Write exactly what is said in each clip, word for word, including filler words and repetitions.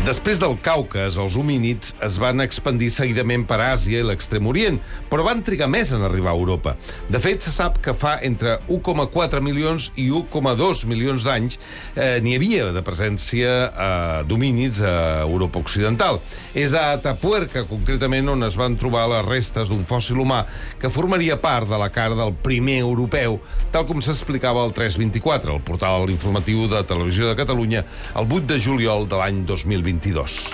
Després del Caucas, els homínids es van expandir seguidament per Àsia i l'Extrem Orient, però van trigar més en arribar a Europa. De fet, se sap que fa entre u coma quatre milions i u coma dos milions d'anys eh, n'hi havia de presència eh, d'homínids a Europa Occidental. És a Atapuerca, concretament, on es van trobar les restes d'un fòssil humà que formaria part de la cara del primer europeu, tal com s'explicava al tres vint-i-quatre, el portal informatiu de Televisió de Catalunya, el vuit de juliol de l'any dos mil vint-i-dos.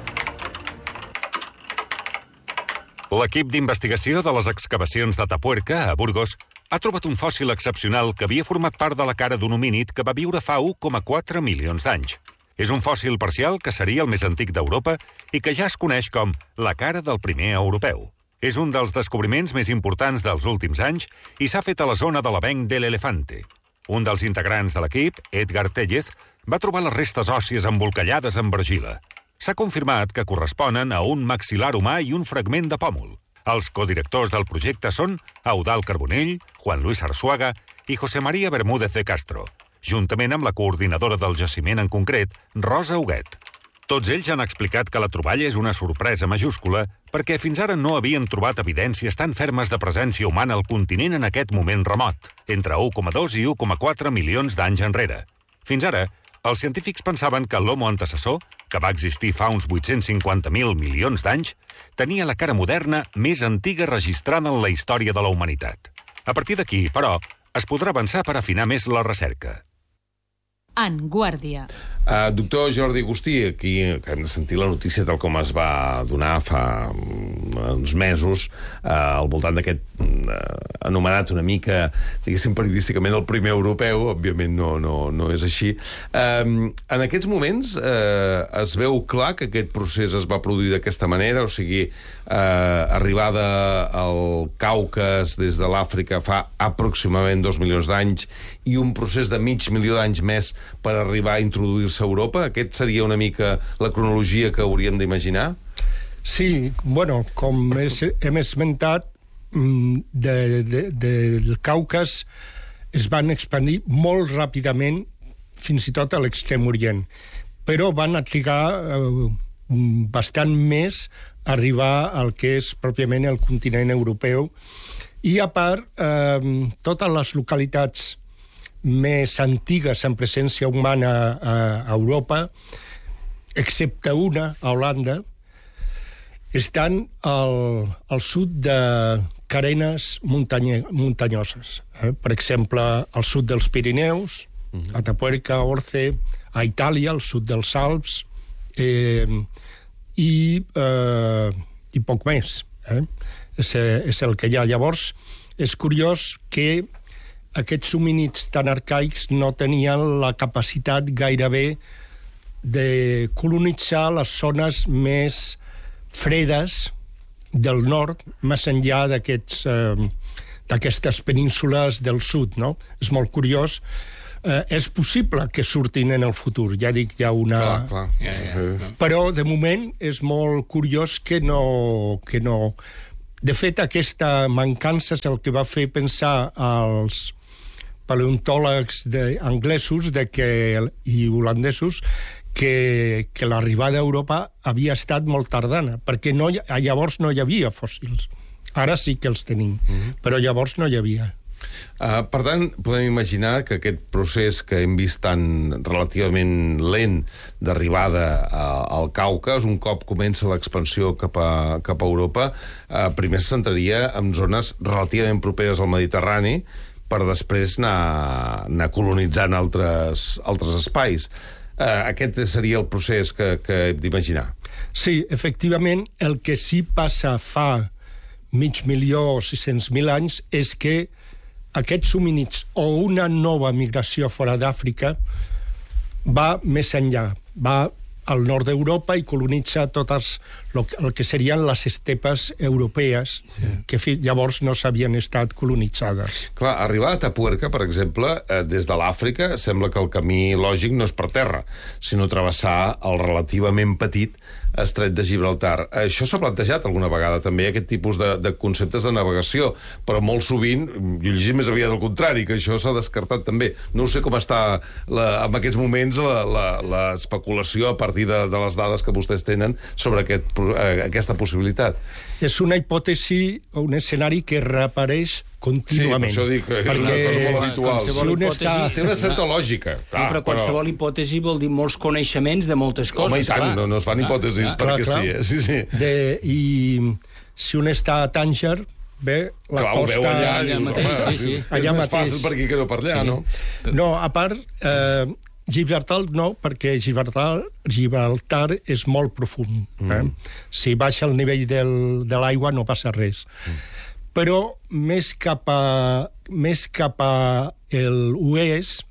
L'equip d'investigació de les excavacions d'Atapuerca, a Burgos, ha trobat un fòssil excepcional que havia format part de la cara d'un homínid que va viure fa u coma quatre milions d'anys. És un fòssil parcial que seria el més antic d'Europa i que ja es coneix com la cara del primer europeu. És un dels descobriments més importants dels últims anys i s'ha fet a la zona de l'avenc de l'Elefante. Un dels integrants de l'equip, Edgar Tellez, va trobar les restes òssies embolcallades amb argila. S'ha confirmat que corresponen a un maxil·lar humà i un fragment de pòmul. Els codirectors del projecte són Eudald Carbonell, Juan Luis Arzuaga i José María Bermúdez de Castro, juntament amb la coordinadora del jaciment en concret, Rosa Huguet. Tots ells han explicat que la troballa és una sorpresa majúscula perquè fins ara no havien trobat evidències tan fermes de presència humana al continent en aquest moment remot, entre u coma dos i u coma quatre milions d'anys enrere. Fins ara, els científics pensaven que l'Homo antecessor, que va existir fa uns vuit-cents cinquanta mil milions d'anys, tenia la cara moderna més antiga registrada en la història de la humanitat. A partir d'aquí, però, es podrà avançar per afinar més la recerca. En Guàrdia. Uh, doctor Jordi Agustí, aquí que hem de sentir la notícia tal com es va donar fa uns mesos uh, al voltant d'aquest uh, anomenat una mica, diguéssim, periodísticament el primer europeu, òbviament no, no, no és així. Uh, en aquests moments uh, es veu clar que aquest procés es va produir d'aquesta manera, o sigui, uh, arribada al Caucas des de l'Àfrica fa aproximadament dos milions d'anys i un procés de mig milió d'anys més per arribar a introduir-se a Europa? Aquest seria una mica la cronologia que hauríem d'imaginar? Sí, bueno, com hem esmentat, de, de, del Caucas es van expandir molt ràpidament fins i tot a l'Extrem Orient, però van trigar eh, bastant més a arribar al que és pròpiament el continent europeu, i a part, eh, totes les localitats més antigues en presència humana a, a Europa, excepte una, a Holanda, estan al, al sud de carenes muntanya, muntanyoses. Eh? Per exemple, al sud dels Pirineus, uh-huh. Atapuerca, Orce, a Itàlia, al sud dels Alps, eh, i, eh, i poc més. Eh? És, és el que hi ha. Llavors, és curiós que aquests homínids tan arcaics no tenien la capacitat gairebé de colonitzar les zones més fredes del nord, més enllà d'aquests, eh, d'aquestes penínsules del sud, no? És molt curiós. Eh, és possible que surtin en el futur, ja dic, hi ha una... Clar, clar. Ja, ja. Però, de moment, és molt curiós que no... Que no... De fet, aquesta mancança és el que va fer pensar als paleontòlegs de, anglesos de que, i holandesos que, que l'arribada a Europa havia estat molt tardana, perquè no, llavors no hi havia fòssils. Ara sí que els tenim, mm-hmm. però llavors no hi havia. Uh, per tant, podem imaginar que aquest procés que hem vist tan relativament lent d'arribada uh, al Caucas, un cop comença l'expansió cap a, cap a Europa, uh, primer se centraria en zones relativament properes al Mediterrani, per després anar, anar colonitzant altres, altres espais. Uh, aquest seria el procés que, que hem d'imaginar. Sí, efectivament, el que sí passa fa mig milió o sis-cents mil anys és que aquests homínids o una nova migració fora d'Àfrica va més enllà, va al nord d'Europa i colonitza totes el que serien les estepes europees, sí. que llavors no s'havien estat colonitzades. Clar, arribar a Atapuerca, per exemple, eh, des de l'Àfrica, sembla que el camí lògic no és per terra, sinó travessar el relativament petit estret de Gibraltar. Això s'ha plantejat alguna vegada també, aquest tipus de, de conceptes de navegació, però molt sovint, jo he llegit més aviat al contrari, que això s'ha descartat també. No sé com està la, en aquests moments l'especulació a partir de, de les dades que vostès tenen sobre aquest, aquesta possibilitat. És una hipòtesi o un escenari que reapareix contínuament. Sí, per això dic que és perquè una cosa molt habitual. Qualsevol Si hipòtesi... està... Té una certa lògica. Clar, no, però qualsevol però... hipòtesi vol dir molts coneixements de moltes coses. Home, i tant, clar. no, no es fan hipòtesis clar, perquè clar. sí. Eh? sí, sí. De, I si un està a Tànger, bé, la clar, costa... Ho veu allà, allà dius, mateix, home, sí, sí. És Allà més mateix. fàcil per aquí que no per allà, sí. no? No, a part, eh, Gibraltar no, perquè Gibraltar, Gibraltar és molt profund. Eh? Mm. Si baixa el nivell del, de l'aigua no passa res. Mm. Però més cap a, més cap a l'oest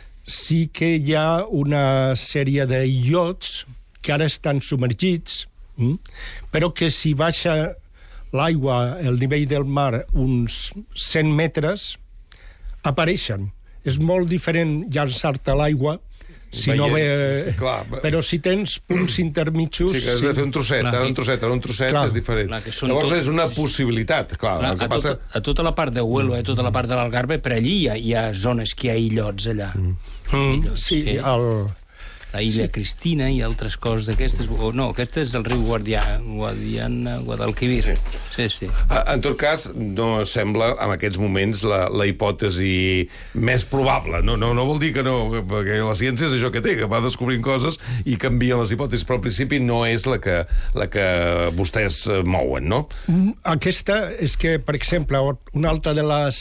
sí que hi ha una sèrie de iots que ara estan submergits, mm? però que si baixa l'aigua, el nivell del mar, uns cent metres, apareixen. És molt diferent llançar-te a l'aigua si no ve... Sí, clar. Però si tens punts intermitjos... Sí, que has de fer un trosset, Clar, ara un trosset, ara un trosset, clar. és diferent. Clar, que són Llavors tot- és una possibilitat, clar. Clar, el que a, passa... tota, a tota la part de Huelva, a tota la part de l'Algarve, per allí hi ha, hi ha zones que hi ha illots allà. Mm. Illots, Sí, sí. el... La Illa sí. Cristina i altres coses d'aquestes. O no, aquesta és del riu Guardià, Guadiana, Guadalquivir. Sí, sí. sí. En tot cas, no sembla, en aquests moments, la, la hipòtesi més probable. No, no, no vol dir que no, perquè la ciència és això que té, que va descobrint coses i canvien les hipòtesis, però al principi no és la que, la que vostès mouen, no? Aquesta és que, per exemple, una altra de les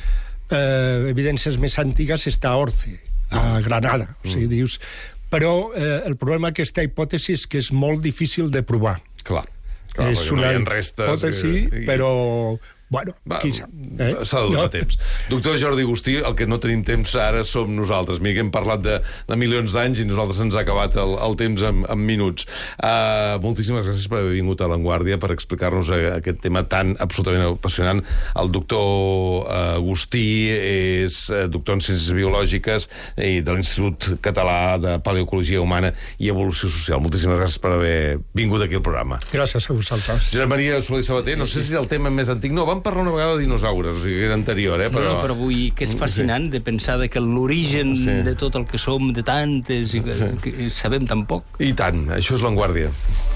eh, evidències més antigues està a Orce, a Granada. O sigui, dius... Però eh, el problema d'aquesta hipòtesi és que és molt difícil de provar. Clar, clar és perquè no una hi ha restes... hipòtesi, que... però... Bueno, Va, qui sap? Eh? S'ha de donar no? temps. Doctor Jordi Agustí, el que no tenim temps ara som nosaltres. Mira que hem parlat de, de milions d'anys i nosaltres ens ha acabat el, el temps en, en minuts. Uh, moltíssimes gràcies per haver vingut a L'Enguàrdia per explicar-nos aquest tema tan absolutament apassionant. El doctor uh, Agustí és uh, doctor en Ciències Biològiques i de l'Institut Català de Paleoecologia Humana i Evolució Social. Moltíssimes gràcies per haver vingut aquí al programa. Gràcies a vosaltres. Josep Maria Soler i Sabater, no sé si és el tema més antic, no, vam parlar una vegada de dinosaures, o sigui, que era anterior, eh? Però... No, però vull dir que és fascinant sí. de pensar de que l'origen sí. de tot el que som, de tantes, i que, sí. que sabem tan poc. I tant, això és L'Enguàrdia.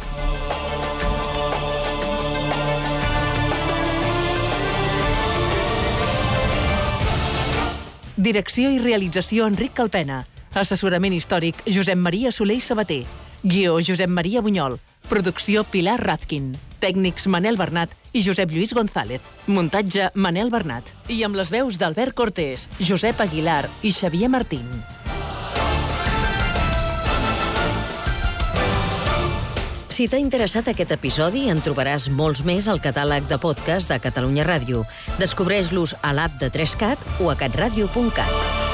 Direcció i realització Enric Calpena. Assessorament històric Josep Maria Soler i Sabater. Guió Josep Maria Bunyol. Producció Pilar Razkin. Tècnics Manel Bernat i Josep Lluís González. Muntatge Manel Bernat. I amb les veus d'Albert Cortés, Josep Aguilar i Xavier Martín. Si t'ha interessat aquest episodi, en trobaràs molts més al catàleg de podcast de Catalunya Ràdio. Descobreix-los a l'app de tres cat o a catradio punt cat.